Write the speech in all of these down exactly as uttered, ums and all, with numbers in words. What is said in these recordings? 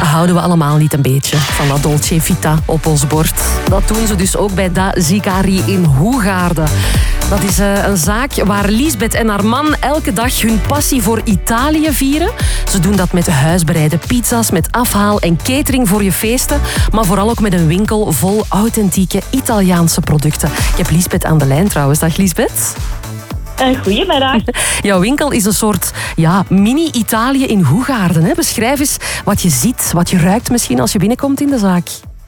Houden we allemaal niet een beetje van dat Dolce Vita op ons bord? Dat doen ze dus ook bij Da Zicari in Hoegaarden. Dat is uh, een zaak waar Liesbeth en haar man elke dag hun passie voor Italië vieren. Ze doen dat met huisbereide pizza's, met afhaal en catering voor je feesten. Maar vooral ook met een winkel vol authentieke Italiaanse producten. Ik heb Liesbeth aan de lijn trouwens. Dag Liesbeth. Goedemiddag. Jouw winkel is een soort ja, mini-Italië in Hoegaarden. Hè? Beschrijf eens wat je ziet, wat je ruikt misschien als je binnenkomt in de zaak.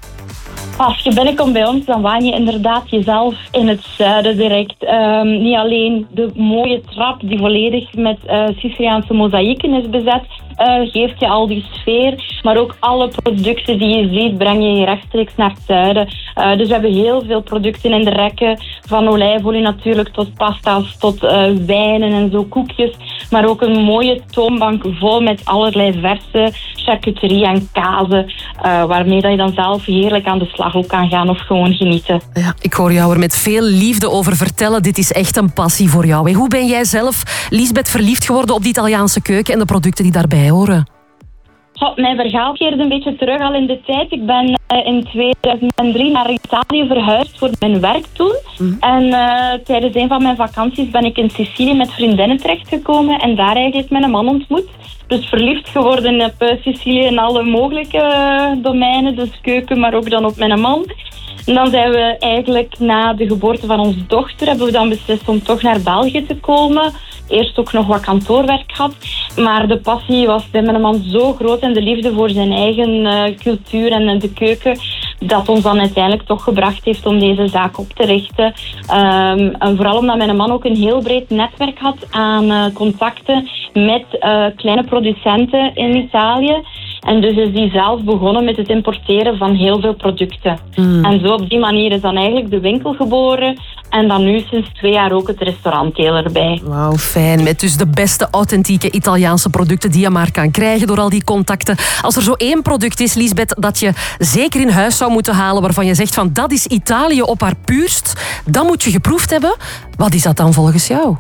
Als je binnenkomt bij ons, dan waan je inderdaad jezelf in het zuiden direct. Um, niet alleen de mooie trap die volledig met uh, Siciliaanse mozaïeken is bezet, uh, geeft je al die sfeer. Maar ook alle producten die je ziet, breng je je rechtstreeks naar het zuiden. Uh, dus we hebben heel veel producten in de rekken. Van olijfolie natuurlijk tot pasta's, tot uh, wijnen en zo, koekjes. Maar ook een mooie toonbank vol met allerlei verse charcuterie en kazen. Uh, waarmee dat je dan zelf heerlijk aan de slag ook kan gaan of gewoon genieten. Ja, ik hoor jou er met veel liefde over vertellen. Dit is echt een passie voor jou. Hè? Hoe ben jij zelf, Liesbeth, verliefd geworden op de Italiaanse keuken en de producten die daarbij horen? Oh, mijn verhaal keert een beetje terug al in de tijd. Ik ben uh, in tweeduizend drie naar Italië verhuisd voor mijn werk toen. Mm. En uh, tijdens een van mijn vakanties ben ik in Sicilië met vriendinnen terechtgekomen en daar eigenlijk mijn man ontmoet. Dus verliefd geworden op uh, Sicilië in alle mogelijke uh, domeinen, dus keuken, maar ook dan op mijn man. En dan zijn we eigenlijk na de geboorte van onze dochter, hebben we dan beslist om toch naar België te komen. Eerst ook nog wat kantoorwerk gehad. Maar de passie was bij mijn man zo groot en de liefde voor zijn eigen uh, cultuur en de keuken, dat ons dan uiteindelijk toch gebracht heeft om deze zaak op te richten. Um, en vooral omdat mijn man ook een heel breed netwerk had aan uh, contacten met uh, kleine producenten in Italië. En dus is die zelf begonnen met het importeren van heel veel producten. Mm. En zo op die manier is dan eigenlijk de winkel geboren. En dan nu sinds twee jaar ook het restaurantdeel erbij. Wauw, fijn. Met dus de beste authentieke Italiaanse producten die je maar kan krijgen door al die contacten. Als er zo één product is, Liesbeth, dat je zeker in huis zou moeten halen, waarvan je zegt van dat is Italië op haar puurst, dat moet je geproefd hebben. Wat is dat dan volgens jou?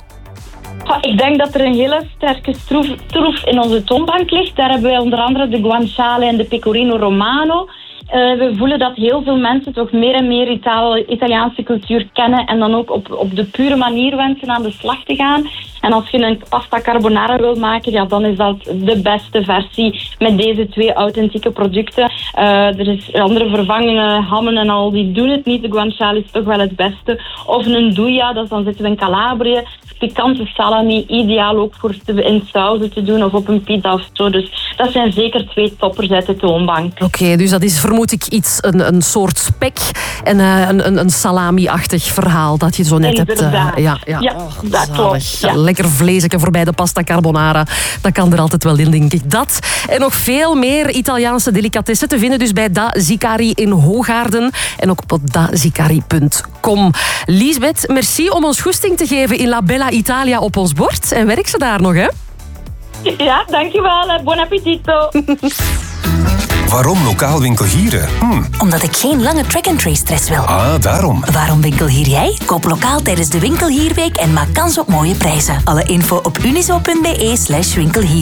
Ik denk dat er een hele sterke troef, troef in onze toonbank ligt. Daar hebben wij onder andere de guanciale en de pecorino romano. Uh, we voelen dat heel veel mensen toch meer en meer Itali- Italiaanse cultuur kennen en dan ook op, op de pure manier wensen aan de slag te gaan. En als je een pasta carbonara wil maken, ja, dan is dat de beste versie met deze twee authentieke producten. Uh, er is andere vervangingen, hammen en al, die doen het niet. De guanciale is toch wel het beste. Of een douja, dus dan zitten we in Calabrië. Pikante salami, ideaal ook voor te, in sauzen te doen of op een pizza of zo. Dus dat zijn zeker twee toppers uit de toonbank. Oké, okay, dus dat is vermoed ik iets, een, een soort spek en uh, een, een salami-achtig verhaal dat je zo net Inderdaad. hebt. Uh, ja, ja. ja oh, dat klopt. Ja. Lekker vleesje voorbij de pasta carbonara. Dat kan er altijd wel in, denk ik. Dat en nog veel meer Italiaanse delicatessen te vinden dus bij Da Zicari in Hoegaarden en ook op da zicari punt com. Liesbeth, merci om ons goesting te geven in La Bella Italia op ons bord. En werk ze daar nog, hè? Ja, dankjewel. Buon appetito. Waarom lokaal winkelhieren? Hm. Omdat ik geen lange track-and-trace stress wil. Ah, daarom. Waarom winkelhier jij? Koop lokaal tijdens de Winkelhierweek en maak kans op mooie prijzen. Alle info op unizo punt be slash winkelhier.